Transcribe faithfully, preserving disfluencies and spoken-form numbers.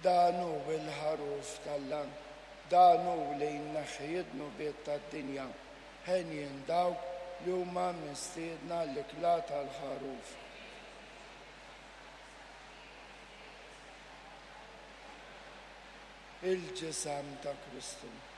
danu bil-ħaruf tal-lan, danu li jinnaħħidnu biet tad-dinja, ħenjen dawk li huma mistiedna l-ikla tal-ħaruf. Il-ġisam ta' Kristu.